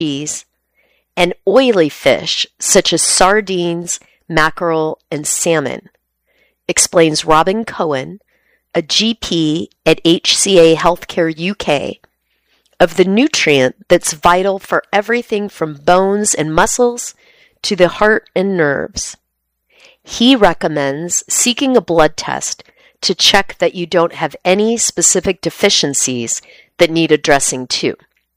cheese, and oily fish such as sardines, mackerel, and salmon, explains Robin Cohen, a GP at HCA Healthcare UK, of the nutrient that's vital for everything from bones and muscles to the heart and nerves. He recommends seeking a blood test to check that you don't have any specific deficiencies that need addressing too.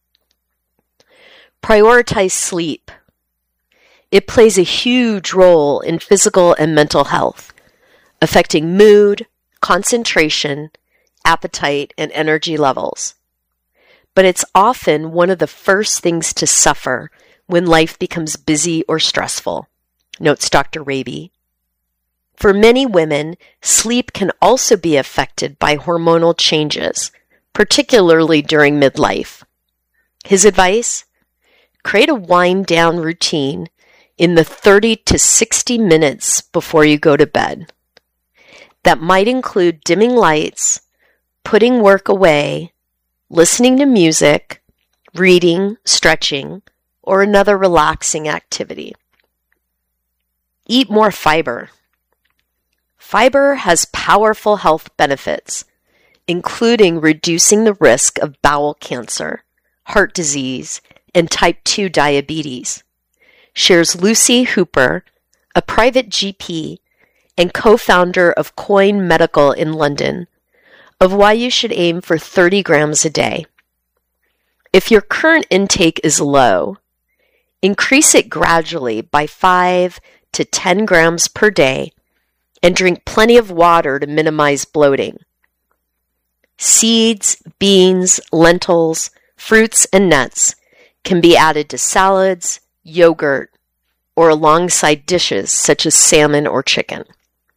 Prioritize sleep. It plays a huge role in physical and mental health, affecting mood, concentration, appetite, and energy levels. But it's often one of the first things to suffer when life becomes busy or stressful, notes Dr. Raby. For many women, sleep can also be affected by hormonal changes, particularly during midlife. His advice? Create a wind-down routine in the 30 to 60 minutes before you go to bed. That might include dimming lights, putting work away, listening to music, reading, stretching, or another relaxing activity. Eat more fiber. Fiber has powerful health benefits, including reducing the risk of bowel cancer, heart disease, and type 2 diabetes, shares Lucy Hooper, a private GP and co-founder of Coin Medical in London, of why you should aim for 30 grams a day. If your current intake is low, increase it gradually by 5 to 10 grams per day and drink plenty of water to minimize bloating. Seeds, beans, lentils, fruits, and nuts can be added to salads, yogurt, or alongside dishes such as salmon or chicken.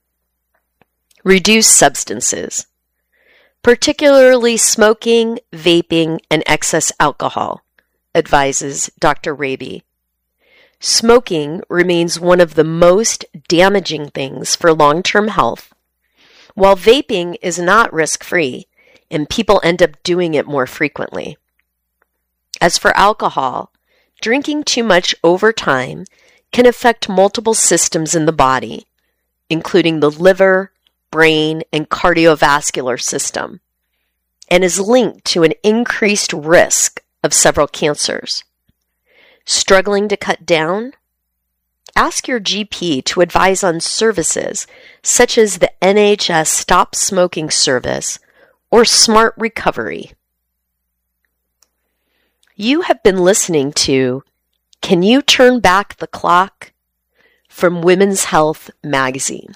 Reduce substances, particularly smoking, vaping, and excess alcohol, advises Dr. Raby. Smoking remains one of the most damaging things for long-term health, while vaping is not risk-free, and people end up doing it more frequently. As for alcohol, drinking too much over time can affect multiple systems in the body, including the liver, brain, and cardiovascular system, and is linked to an increased risk of several cancers. Struggling to cut down? Ask your GP to advise on services such as the NHS Stop Smoking Service or Smart Recovery. You have been listening to Can You Turn Back the Clock? From Women's Health magazine.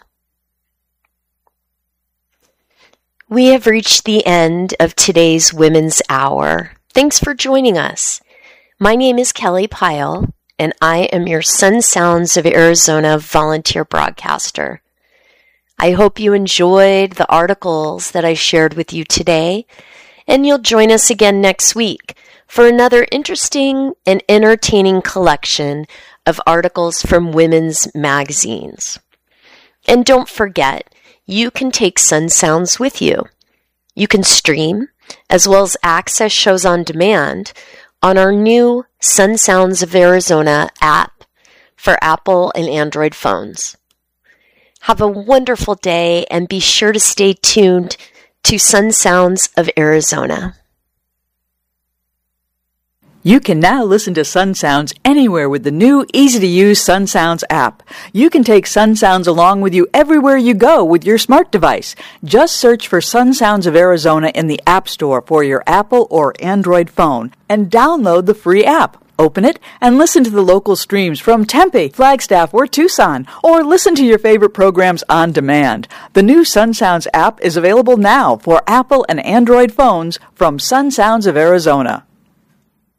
We have reached the end of today's Women's Hour. Thanks for joining us. My name is Kelly Pyle, and I am your Sun Sounds of Arizona volunteer broadcaster. I hope you enjoyed the articles that I shared with you today, and you'll join us again next week for another interesting and entertaining collection of articles from women's magazines. And don't forget, you can take Sun Sounds with you. You can stream, as well as access shows on demand on our new Sun Sounds of Arizona app for Apple and Android phones. Have a wonderful day and be sure to stay tuned to Sun Sounds of Arizona. You can now listen to Sun Sounds anywhere with the new, easy-to-use Sun Sounds app. You can take Sun Sounds along with you everywhere you go with your smart device. Just search for Sun Sounds of Arizona in the App Store for your Apple or Android phone and download the free app. Open it and listen to the local streams from Tempe, Flagstaff, or Tucson, or listen to your favorite programs on demand. The new Sun Sounds app is available now for Apple and Android phones from Sun Sounds of Arizona.